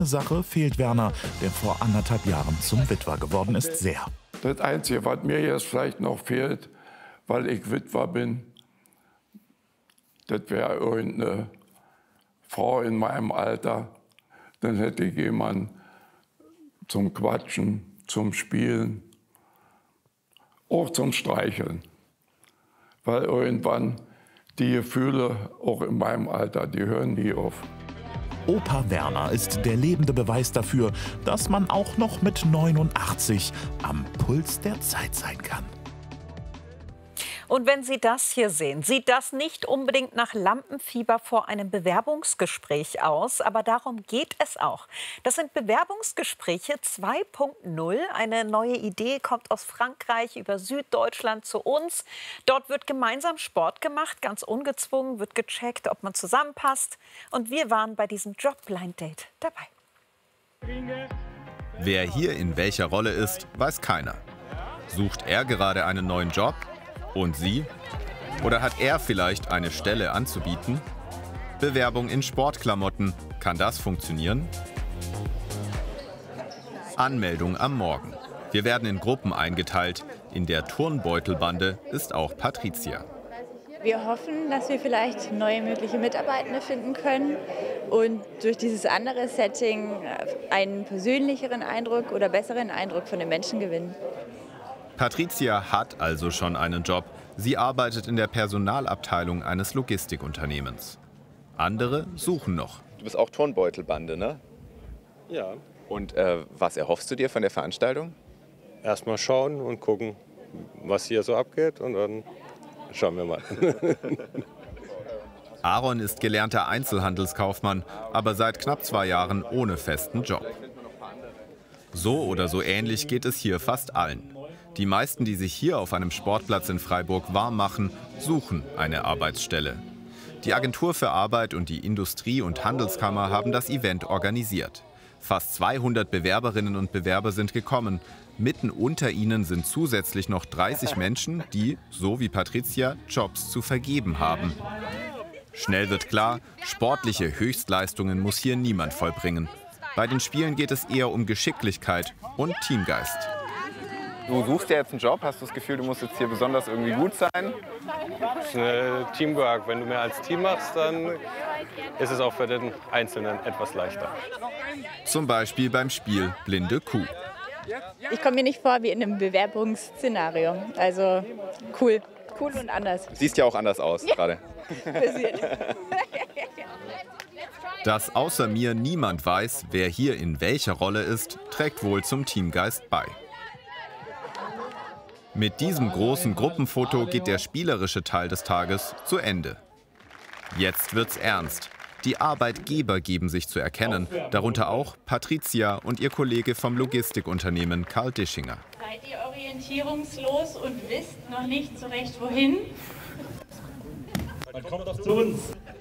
Sache fehlt Werner, der vor 1,5 Jahren zum Witwer geworden ist, sehr. Das Einzige, was mir jetzt vielleicht noch fehlt, weil ich Witwer bin, das wäre irgendeine Frau in meinem Alter. Dann hätte ich jemanden zum Quatschen, zum Spielen, auch zum Streicheln. Weil irgendwann die Gefühle, auch in meinem Alter, die hören nie auf. Opa Werner ist der lebende Beweis dafür, dass man auch noch mit 89 am Puls der Zeit sein kann. Und wenn Sie das hier sehen, sieht das nicht unbedingt nach Lampenfieber vor einem Bewerbungsgespräch aus, aber darum geht es auch. Das sind Bewerbungsgespräche 2.0. Eine neue Idee kommt aus Frankreich über Süddeutschland zu uns. Dort wird gemeinsam Sport gemacht, ganz ungezwungen, wird gecheckt, ob man zusammenpasst. Und wir waren bei diesem Job-Blind-Date dabei. Wer hier in welcher Rolle ist, weiß keiner. Sucht er gerade einen neuen Job? Und Sie? Oder hat er vielleicht eine Stelle anzubieten? Bewerbung in Sportklamotten. Kann das funktionieren? Anmeldung am Morgen. Wir werden in Gruppen eingeteilt. In der Turnbeutelbande ist auch Patricia. Wir hoffen, dass wir vielleicht neue mögliche Mitarbeitende finden können und durch dieses andere Setting einen persönlicheren Eindruck oder besseren Eindruck von den Menschen gewinnen. Patricia hat also schon einen Job. Sie arbeitet in der Personalabteilung eines Logistikunternehmens. Andere suchen noch. Du bist auch Turnbeutelbande, ne? Ja. Und was erhoffst du dir von der Veranstaltung? Erstmal schauen und gucken, was hier so abgeht und dann schauen wir mal. Aaron ist gelernter Einzelhandelskaufmann, aber seit knapp 2 Jahren ohne festen Job. So oder so ähnlich geht es hier fast allen. Die meisten, die sich hier auf einem Sportplatz in Freiburg warm machen, suchen eine Arbeitsstelle. Die Agentur für Arbeit und die Industrie- und Handelskammer haben das Event organisiert. Fast 200 Bewerberinnen und Bewerber sind gekommen. Mitten unter ihnen sind zusätzlich noch 30 Menschen, die, so wie Patricia, Jobs zu vergeben haben. Schnell wird klar, sportliche Höchstleistungen muss hier niemand vollbringen. Bei den Spielen geht es eher um Geschicklichkeit und Teamgeist. Du suchst ja jetzt einen Job, hast du das Gefühl, du musst jetzt hier besonders irgendwie gut sein? Das ist Teamwork. Wenn du mehr als Team machst, dann ist es auch für den Einzelnen etwas leichter. Zum Beispiel beim Spiel Blinde Kuh. Ich komme mir nicht vor wie in einem Bewerbungsszenario. Also cool. Cool und anders. Siehst ja auch anders aus gerade. Dass außer mir niemand weiß, wer hier in welcher Rolle ist, trägt wohl zum Teamgeist bei. Mit diesem großen Gruppenfoto geht der spielerische Teil des Tages zu Ende. Jetzt wird's ernst. Die Arbeitgeber geben sich zu erkennen, darunter auch Patricia und ihr Kollege vom Logistikunternehmen Karl Dischinger. Seid ihr orientierungslos und wisst noch nicht so recht wohin? Dann kommt doch zu uns.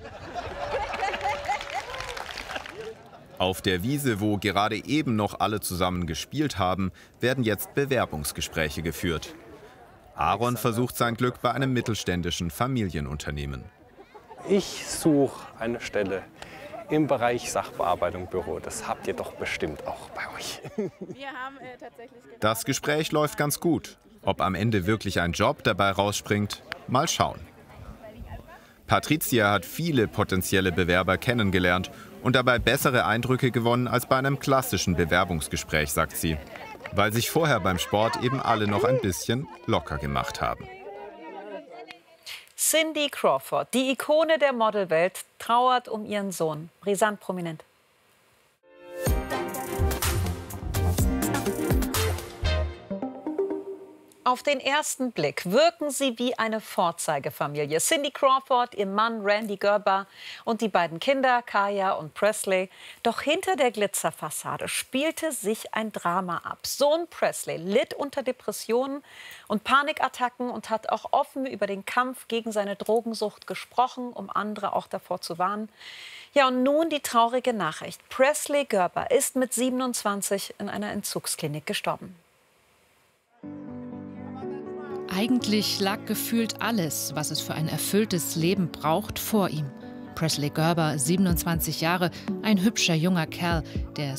Auf der Wiese, wo gerade eben noch alle zusammen gespielt haben, werden jetzt Bewerbungsgespräche geführt. Aaron versucht sein Glück bei einem mittelständischen Familienunternehmen. Ich suche eine Stelle im Bereich Sachbearbeitung Büro. Das habt ihr doch bestimmt auch bei euch. Das Gespräch läuft ganz gut. Ob am Ende wirklich ein Job dabei rausspringt, mal schauen. Patricia hat viele potenzielle Bewerber kennengelernt und dabei bessere Eindrücke gewonnen als bei einem klassischen Bewerbungsgespräch, sagt sie, weil sich vorher beim Sport eben alle noch ein bisschen locker gemacht haben. Cindy Crawford, die Ikone der Modelwelt, trauert um ihren Sohn. Brisant prominent. Auf den ersten Blick wirken sie wie eine Vorzeigefamilie. Cindy Crawford, ihr Mann Randy Gerber und die beiden Kinder Kaya und Presley. Doch hinter der Glitzerfassade spielte sich ein Drama ab. Sohn Presley litt unter Depressionen und Panikattacken und hat auch offen über den Kampf gegen seine Drogensucht gesprochen, um andere auch davor zu warnen. Ja, und nun die traurige Nachricht. Presley Gerber ist mit 27 in einer Entzugsklinik gestorben. Eigentlich lag gefühlt alles, was es für ein erfülltes Leben braucht, vor ihm. Presley Gerber, 27 Jahre, ein hübscher junger Kerl, der